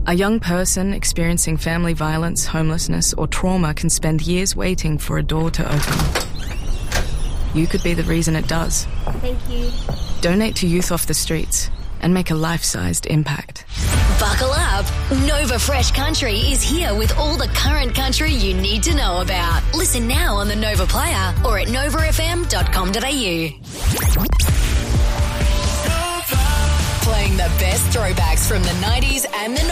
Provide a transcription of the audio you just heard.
A young person experiencing family violence, homelessness, or trauma can spend years waiting for a door to open. You could be the reason it does. Thank you. Donate to Youth Off the Streets and make a life-sized impact. Buckle up. Nova Fresh Country is here with all the current country you need to know about. Listen now on the Nova Player or at novafm.com.au. Playing the best throwbacks from the 90s and the